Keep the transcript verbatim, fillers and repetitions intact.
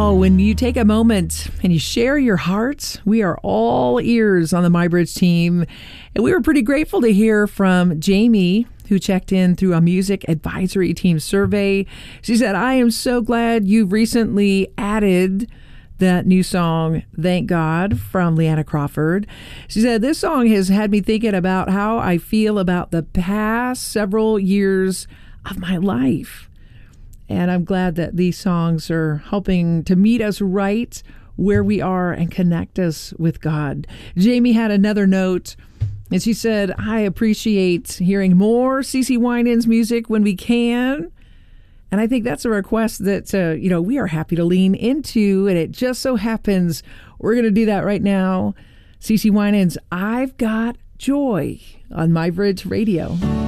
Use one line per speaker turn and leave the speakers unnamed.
Oh, when you take a moment and you share your heart, we are all ears on the MyBridge team. And we were pretty grateful to hear from Jamie, who checked in through a music advisory team survey. She said, I am so glad you've recently added that new song, Thank God, from Leanna Crawford. She said, this song has had me thinking about how I feel about the past several years of my life. And I'm glad that these songs are helping to meet us right where we are and connect us with God. Jamie had another note, and she said, I appreciate hearing more CeCe Winans music when we can. And I think that's a request that, uh, you know, we are happy to lean into. And it just so happens we're going to do that right now. CeCe Winans, I've Got Joy on MyBridge Radio.